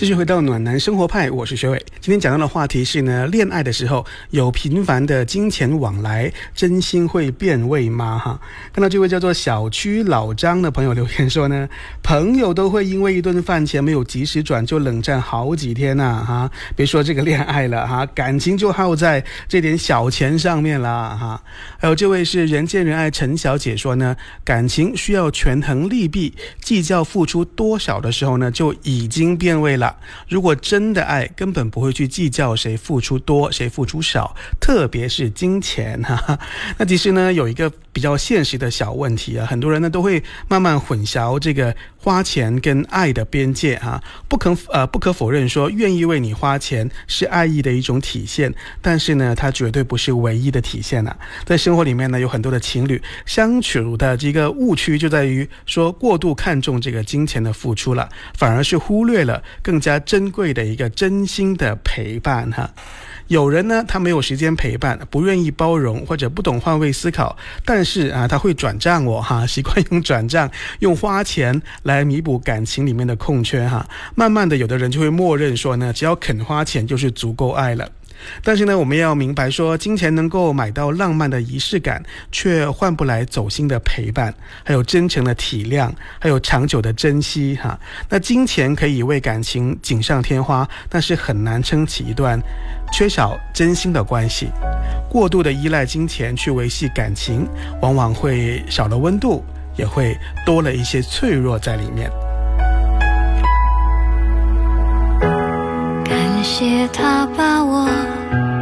继续回到暖男生活派，我是学伟。今天讲到的话题是呢，恋爱的时候有频繁的金钱往来，真心会变味吗？看到这位叫做小区老张的朋友留言说呢，朋友都会因为一顿饭钱没有及时转就冷战好几天啊，别说这个恋爱了感情就耗在这点小钱上面了还有这位是人见人爱陈小姐说呢，感情需要权衡利弊，计较付出多少的时候呢，就已经变味了。如果真的爱，根本不会去计较谁付出多谁付出少，特别是金钱那其实呢，有一个比较现实的小问题很多人呢都会慢慢混淆这个花钱跟爱的边界不可否认说愿意为你花钱是爱意的一种体现，但是呢它绝对不是唯一的体现在生活里面呢，有很多的情侣相处的这个误区就在于说过度看重这个金钱的付出了，反而是忽略了更加珍贵的一个真心的陪伴有人呢，他没有时间陪伴，不愿意包容，或者不懂换位思考，但是他会转账习惯用转账，用花钱来弥补感情里面的空缺慢慢的有的人就会默认说呢，只要肯花钱就是足够爱了。但是呢，我们要明白说，金钱能够买到浪漫的仪式感，却换不来走心的陪伴，还有真诚的体谅，还有长久的珍惜那金钱可以为感情锦上添花，但是很难撑起一段缺少真心的关系。过度的依赖金钱去维系感情，往往会少了温度，也会多了一些脆弱在里面。 感谢他把我